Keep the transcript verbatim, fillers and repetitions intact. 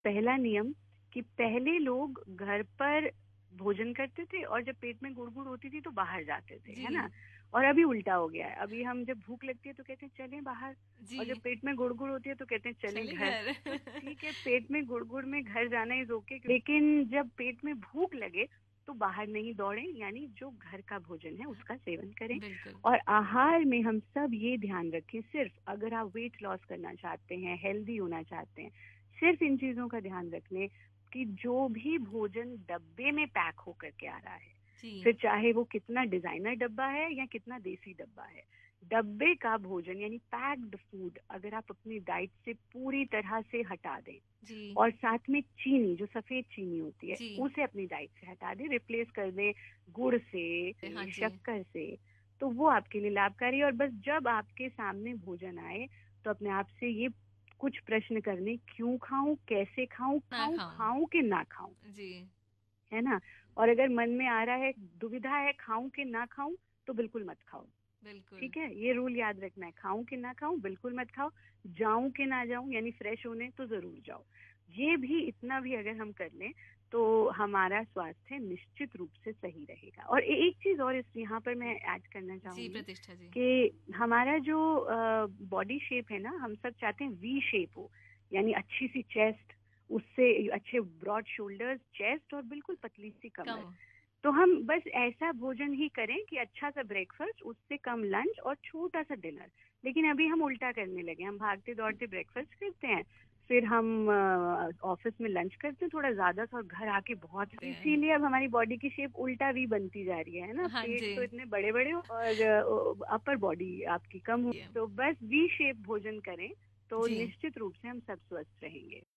पहला नियम कि पहले लोग घर पर भोजन करते थे और जब पेट में गुड़गुड़ होती थी तो बाहर जाते थे, है ना? और अभी उल्टा हो गया है। अभी हम जब भूख लगती है तो कहते हैं चलें बाहर, और जब पेट में गुड़गुड़ होती है तो कहते हैं चलें चले घर। घर। तो ठीक है, पेट में गुड़गुड़ में घर जाना इज ओके, लेकिन जब पेट में भूख लगे तो बाहर नहीं दौड़ें, यानी जो घर का भोजन है उसका सेवन करें। बिल्कुल। और आहार में हम सब ये ध्यान रखें, सिर्फ अगर आप वेट लॉस करना चाहते हैं, हेल्दी होना चाहते हैं, सिर्फ इन चीजों का ध्यान रख लें कि जो भी भोजन डब्बे में पैक होकर के आ रहा है, जी। फिर चाहे वो कितना डिजाइनर डब्बा है या कितना देसी डब्बा है, डब्बे का भोजन यानी पैक्ड फूड अगर आप अपनी डाइट से पूरी तरह से हटा दें, जी। और साथ में चीनी, जो सफेद चीनी होती है, जी। उसे अपनी डाइट से हटा दें, रिप्लेस कर दें गुड़ से, हाँ जी। शक्कर से, तो वो आपके लिए लाभकारी है। और बस जब आपके सामने भोजन आए तो अपने आप से ये कुछ प्रश्न करने, क्यों खाऊं, कैसे खाऊं, ना खाऊं खाऊं। खाऊं कि ना खाऊं, जी। है ना? और अगर मन में आ रहा है, दुविधा है, खाऊं कि ना खाऊं, तो बिल्कुल मत खाओ। बिल्कुल। ठीक है, ये रूल याद रखना है, खाऊं कि ना खाऊं बिल्कुल मत खाओ। जाऊं कि ना जाऊं, यानी फ्रेश होने तो जरूर जाओ। ये भी, इतना भी अगर हम कर लें तो हमारा स्वास्थ्य निश्चित रूप से सही रहेगा। और ए, एक चीज और इस यहाँ पर मैं ऐड करना जी चाहूंगी प्रतिष्ठा जी। कि हमारा जो बॉडी शेप है ना, हम सब चाहते हैं वी शेप हो, यानी अच्छी सी चेस्ट, उससे अच्छे ब्रॉड शोल्डर्स, चेस्ट, और बिल्कुल पतली सी कमर। कम। तो हम बस ऐसा भोजन ही करें कि अच्छा सा ब्रेकफास्ट, उससे कम लंच और छोटा सा डिनर। लेकिन अभी हम उल्टा करने लगे, हम भागते दौड़ते ब्रेकफास्ट करते हैं, फिर हम ऑफिस में लंच करते हैं थोड़ा ज्यादा सा, और घर आके बहुत, हैं। इसीलिए अब हमारी बॉडी की शेप उल्टा वी बनती जा रही है ना, हाँ पेट जी। तो इतने बड़े बड़े और अपर बॉडी आपकी कम हो। तो बस वी शेप भोजन करें तो जी। निश्चित रूप से हम सब स्वस्थ रहेंगे।